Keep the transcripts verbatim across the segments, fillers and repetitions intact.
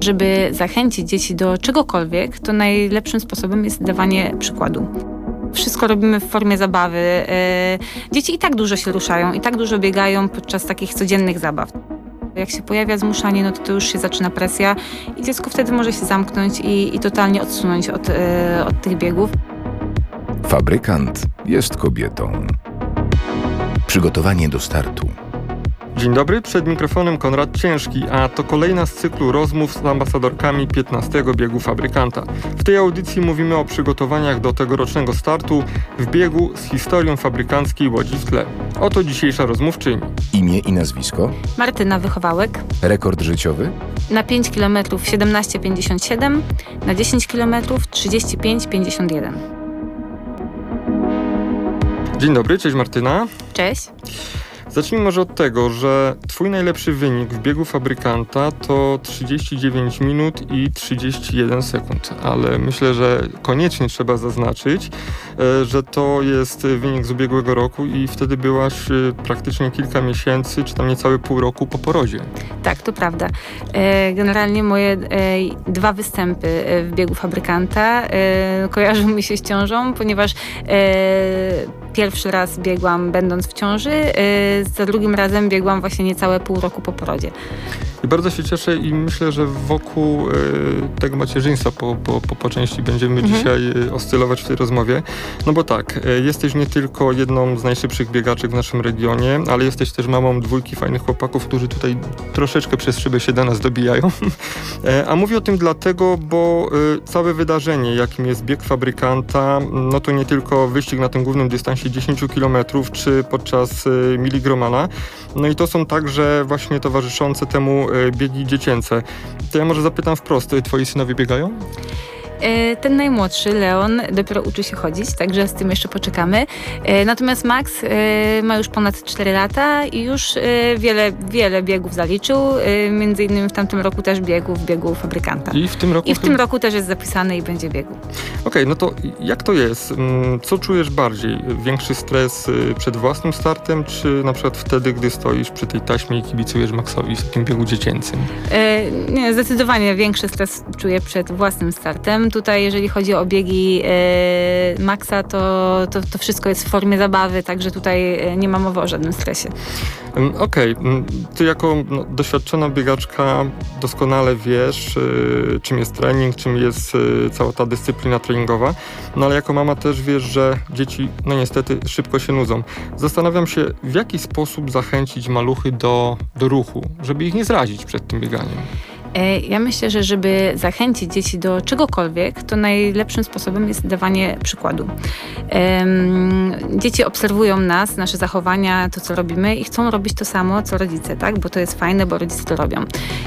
Żeby zachęcić dzieci do czegokolwiek, to najlepszym sposobem jest dawanie przykładu. Wszystko robimy w formie zabawy. Dzieci i tak dużo się ruszają, i tak dużo biegają podczas takich codziennych zabaw. Jak się pojawia zmuszanie, no to, to już się zaczyna presja i dziecko wtedy może się zamknąć i, i totalnie odsunąć od, od tych biegów. Fabrykant jest kobietą. Przygotowanie do startu. Dzień dobry, przed mikrofonem Konrad Ciężki, a to kolejna z cyklu rozmów z ambasadorkami piętnastego biegu Fabrykanta. W tej audycji mówimy o przygotowaniach do tegorocznego startu w biegu z historią fabrykanckiej Łodzi w tle. Oto dzisiejsza rozmówczyni. Imię i nazwisko? Martyna Wychowałek. Rekord życiowy? Na pięć kilometrów siedemnaście pięćdziesiąt siedem, na dziesięć kilometrów trzydzieści pięć pięćdziesiąt jeden. Dzień dobry, cześć Martyna. Cześć. Zacznijmy może od tego, że twój najlepszy wynik w biegu Fabrykanta to trzydzieści dziewięć minut i trzydzieści jeden sekund, ale myślę, że koniecznie trzeba zaznaczyć, że to jest wynik z ubiegłego roku i wtedy byłaś praktycznie kilka miesięcy, czy tam niecałe pół roku po porodzie. Tak, to prawda. Generalnie moje dwa występy w biegu Fabrykanta kojarzą mi się z ciążą, ponieważ pierwszy raz biegłam będąc w ciąży, za drugim razem biegłam właśnie niecałe pół roku po porodzie. I bardzo się cieszę i myślę, że wokół y, tego macierzyństwa po, po, po, po części będziemy mhm. dzisiaj y, oscylować w tej rozmowie. No bo tak, y, jesteś nie tylko jedną z najszybszych biegaczek w naszym regionie, ale jesteś też mamą dwójki fajnych chłopaków, którzy tutaj troszeczkę przez szybę się do nas dobijają. y, a mówię o tym dlatego, bo y, całe wydarzenie, jakim jest bieg Fabrykanta, no to nie tylko wyścig na tym głównym dystansie dziesięć kilometrów, czy podczas y, Miligromana. No i to są także właśnie towarzyszące temu biegi dziecięce. To ja może zapytam wprost, twoi synowie biegają? Ten najmłodszy, Leon, dopiero uczy się chodzić, także z tym jeszcze poczekamy. Natomiast Max ma już ponad cztery lata i już wiele, wiele biegów zaliczył. Między innymi w tamtym roku też biegł w biegu Fabrykanta. I w tym roku? I w tym roku też jest zapisany i będzie biegł. Okej, okay, no to jak to jest? Co czujesz bardziej? Większy stres przed własnym startem, czy na przykład wtedy, gdy stoisz przy tej taśmie i kibicujesz Maxowi w takim biegu dziecięcym? E, nie, zdecydowanie większy stres czuję przed własnym startem. Tutaj, jeżeli chodzi o biegi e, Maxa, to, to, to wszystko jest w formie zabawy, także tutaj nie ma mowy o żadnym stresie. Okej, okay. Ty jako no, doświadczona biegaczka doskonale wiesz, y, czym jest trening, czym jest y, cała ta dyscyplina treningowa, no ale jako mama też wiesz, że dzieci no niestety szybko się nudzą. Zastanawiam się, w jaki sposób zachęcić maluchy do, do ruchu, żeby ich nie zrazić przed tym bieganiem. Ja myślę, że żeby zachęcić dzieci do czegokolwiek, to najlepszym sposobem jest dawanie przykładu. Dzieci obserwują nas, nasze zachowania, to co robimy i chcą robić to samo, co rodzice, tak? Bo to jest fajne, bo rodzice to robią.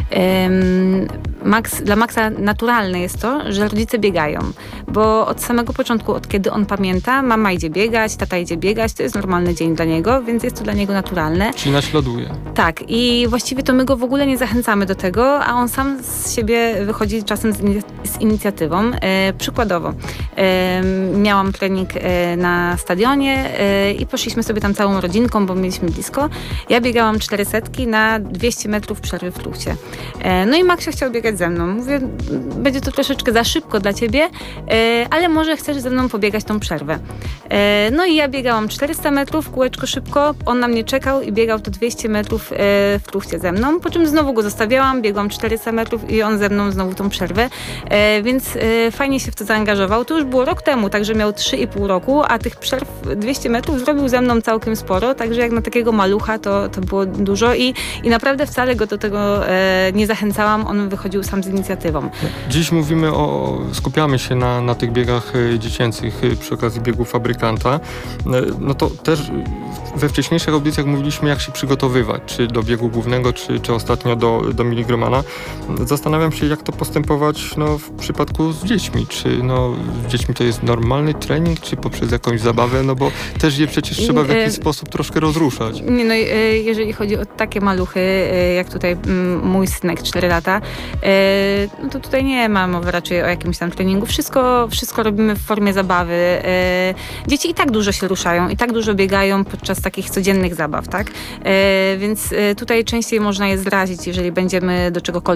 Max, dla Maxa naturalne jest to, że rodzice biegają, bo od samego początku, od kiedy on pamięta, mama idzie biegać, tata idzie biegać, to jest normalny dzień dla niego, więc jest to dla niego naturalne. Czyli naśladuje. Tak, i właściwie to my go w ogóle nie zachęcamy do tego, a on sam z siebie wychodzi czasem z, in- z inicjatywą. E, przykładowo, e, miałam trening e, na stadionie e, i poszliśmy sobie tam całą rodzinką, bo mieliśmy blisko. Ja biegałam cztery setki na dwieście metrów przerwy w fluchcie. E, no i Maksio chciał biegać ze mną. Mówię, będzie to troszeczkę za szybko dla ciebie, e, ale może chcesz ze mną pobiegać tą przerwę. E, no i ja biegałam czterysta metrów, kółeczko szybko, on na mnie czekał i biegał to dwieście metrów e, w fluchcie ze mną, po czym znowu go zostawiałam, biegłam czterysta metrów i on ze mną znowu tą przerwę, e, więc e, fajnie się w to zaangażował. To już było rok temu, także miał trzy i pół roku, a tych przerw dwieście metrów zrobił ze mną całkiem sporo, także jak na takiego malucha to, to było dużo i, i naprawdę wcale go do tego e, nie zachęcałam, on wychodził sam z inicjatywą. Dziś mówimy o, skupiamy się na, na tych biegach dziecięcych przy okazji biegu Fabrykanta. No to też we wcześniejszych audycjach mówiliśmy, jak się przygotowywać, czy do biegu głównego, czy, czy ostatnio do, do Miligromana. Zastanawiam się, jak to postępować no, w przypadku z dziećmi. Czy no, z dziećmi to jest normalny trening, czy poprzez jakąś zabawę, no bo też je przecież trzeba w jakiś sposób troszkę rozruszać. Nie, no, jeżeli chodzi o takie maluchy, jak tutaj mój synek, cztery lata, no to tutaj nie ma mowy raczej o jakimś tam treningu. Wszystko, wszystko robimy w formie zabawy. Dzieci i tak dużo się ruszają, i tak dużo biegają podczas takich codziennych zabaw, tak? Więc tutaj częściej można je zrazić, jeżeli będziemy do czegokolwiek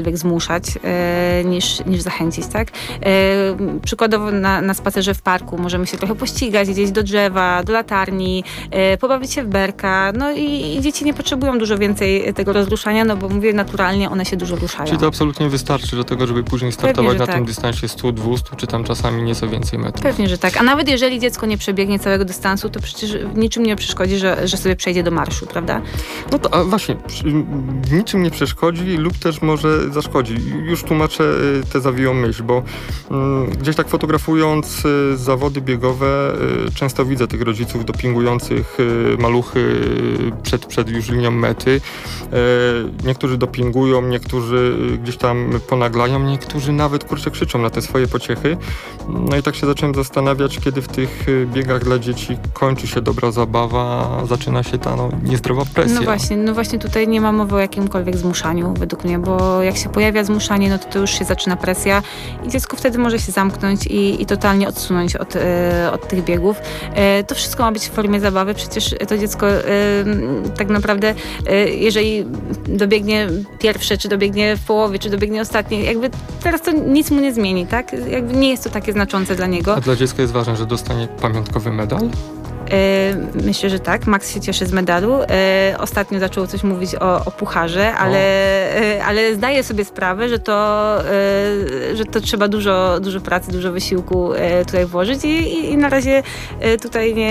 jakkolwiek zmuszać e, niż, niż zachęcić, tak? E, przykładowo na, na spacerze w parku możemy się trochę pościgać, gdzieś do drzewa, do latarni, e, pobawić się w berka, no i, i dzieci nie potrzebują dużo więcej tego rozruszania, no bo mówię, naturalnie one się dużo ruszają. Czyli to absolutnie wystarczy do tego, żeby później startować Pewnie, na tak. tym dystansie sto, dwieście, czy tam czasami nieco więcej metrów. Pewnie, że tak. A nawet jeżeli dziecko nie przebiegnie całego dystansu, to przecież niczym nie przeszkodzi, że, że sobie przejdzie do marszu, prawda? No to a właśnie, przy- niczym nie przeszkodzi lub też może zaszkodzi. Już tłumaczę y, tę zawiłą myśl, bo mm, gdzieś tak fotografując y, zawody biegowe, y, często widzę tych rodziców dopingujących y, maluchy y, przed, przed już linią mety. Y, niektórzy dopingują, niektórzy y, gdzieś tam ponaglają, niektórzy nawet kurczę krzyczą na te swoje pociechy. No i tak się zacząłem zastanawiać, kiedy w tych y, biegach dla dzieci kończy się dobra zabawa, zaczyna się ta no, niezdrowa presja. No właśnie, no właśnie tutaj nie ma mowy o jakimkolwiek zmuszaniu według mnie, bo jak się pojawia zmuszanie, no to, to już się zaczyna presja i dziecko wtedy może się zamknąć i, i totalnie odsunąć od, e, od tych biegów. E, to wszystko ma być w formie zabawy, przecież to dziecko e, tak naprawdę, e, jeżeli dobiegnie pierwsze, czy dobiegnie w połowie, czy dobiegnie ostatnie, jakby teraz to nic mu nie zmieni, tak? Jakby nie jest to takie znaczące dla niego. A dla dziecka jest ważne, że dostanie pamiątkowy medal? E, Myślę, że tak. Max się cieszy z medalu. E, Ostatnio zaczął coś mówić o, o pucharze, ale, e, ale zdaje sobie sprawę, że to, e, że to trzeba dużo, dużo pracy, dużo wysiłku e, tutaj włożyć i, i, i na razie e, tutaj nie...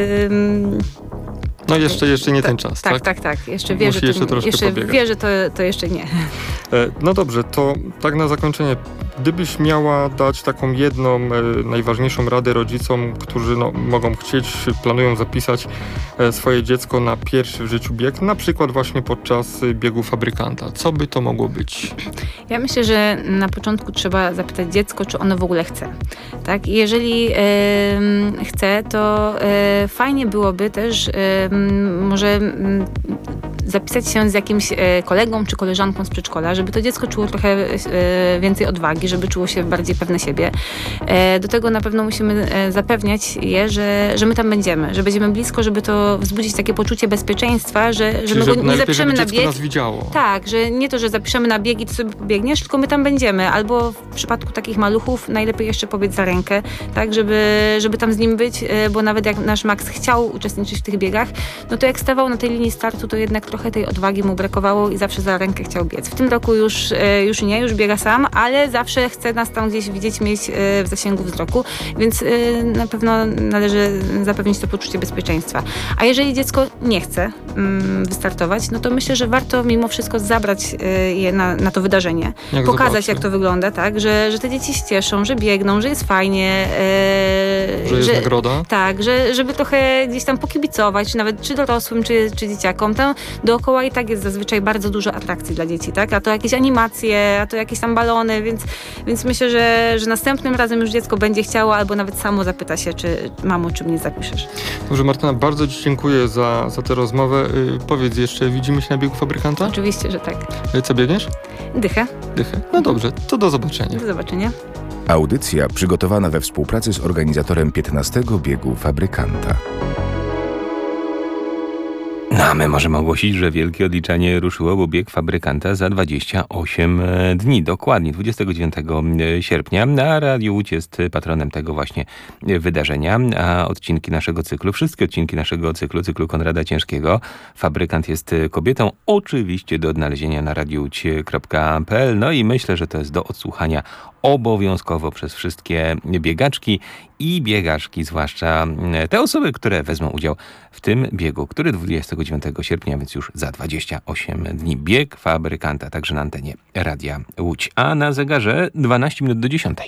e, No jeszcze, jeszcze nie ten czas, tak? tak? Tak, tak, tak. Jeszcze wie, Musi że to, jeszcze troszkę jeszcze pobiegać. wie, że to, to jeszcze nie. E, No dobrze, to tak na zakończenie, gdybyś miała dać taką jedną, e, najważniejszą radę rodzicom, którzy no, mogą chcieć, planują zapisać e, swoje dziecko na pierwszy w życiu bieg, na przykład właśnie podczas e, biegu fabrykanta. Co by to mogło być? Ja myślę, że na początku trzeba zapytać dziecko, czy ono w ogóle chce. Tak? I jeżeli e, chce, to e, fajnie byłoby też e, może m, zapisać się z jakimś e, kolegą czy koleżanką z przedszkola, żeby to dziecko czuło trochę e, więcej odwagi, żeby czuło się bardziej pewne siebie. E, do tego na pewno musimy e, zapewniać je, że, że my tam będziemy, że będziemy blisko, żeby to wzbudzić takie poczucie bezpieczeństwa, że, że Czyli my żeby go nie najlepiej, zapiszemy żeby na dziecko bieg. nas widziało. Tak, że nie to, że zapiszemy na bieg i ty sobie pobiegniesz, tylko my tam będziemy. Albo w przypadku takich maluchów najlepiej jeszcze pobiec za rękę, tak, żeby, żeby tam z nim być, e, bo nawet jak nasz Max chciał uczestniczyć w tych biegach, no to jak stawał na tej linii startu, to jednak trochę tej odwagi mu brakowało i zawsze za rękę chciał biec. W tym roku już, e, już nie, już biega sam, ale zawsze chce nas tam gdzieś widzieć, mieć e, w zasięgu wzroku, więc e, na pewno należy zapewnić to poczucie bezpieczeństwa. A jeżeli dziecko nie chce mm, wystartować, no to myślę, że warto mimo wszystko zabrać e, je na, na to wydarzenie, Jak pokazać zobaczy. jak to wygląda, tak, że, że te dzieci się cieszą, że biegną, że jest fajnie, e, Że jest nagroda? tak, że, żeby trochę gdzieś tam pokibicować, czy nawet czy dorosłym, czy, czy dzieciakom. Tam dookoła i tak jest zazwyczaj bardzo dużo atrakcji dla dzieci, tak? A to jakieś animacje, a to jakieś tam balony, więc, więc myślę, że, że następnym razem już dziecko będzie chciało, albo nawet samo zapyta się, czy mamo, czy mnie zapiszesz. Dobrze, Martyna, bardzo ci dziękuję za, za tę rozmowę. Y, powiedz jeszcze, widzimy się na biegu fabrykanta? Oczywiście, że tak. Y, Co biegniesz? Dychę. Dychę. No dobrze, to do zobaczenia. Do zobaczenia. Audycja przygotowana we współpracy z organizatorem piętnastego biegu fabrykanta. No a my możemy ogłosić, że wielkie odliczanie ruszyło, bo bieg fabrykanta za dwadzieścia osiem dni, dokładnie dwudziestego dziewiątego sierpnia, a Radio Łódź jest patronem tego właśnie wydarzenia, a odcinki naszego cyklu, wszystkie odcinki naszego cyklu, cyklu Konrada Ciężkiego, Fabrykant jest kobietą, oczywiście do odnalezienia na radiowódź kropka p l, no i myślę, że to jest do odsłuchania obowiązkowo przez wszystkie biegaczki i biegaczki, zwłaszcza te osoby, które wezmą udział w tym biegu, który dwudziestego dziewiątego sierpnia, więc już za dwadzieścia osiem dni. Bieg fabrykanta, także na antenie Radia Łódź. A na zegarze dwanaście minut do dziesiątej.